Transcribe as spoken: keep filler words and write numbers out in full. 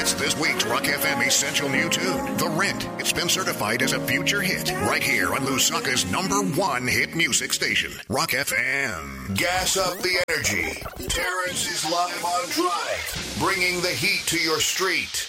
It's this week's Rock F M Essential New Tune, The Rent. It's been certified as a future hit right here on Lusaka's number one hit music station, Rock F M. Gas up the energy. Terrence is live on Drive, bringing the heat to your street.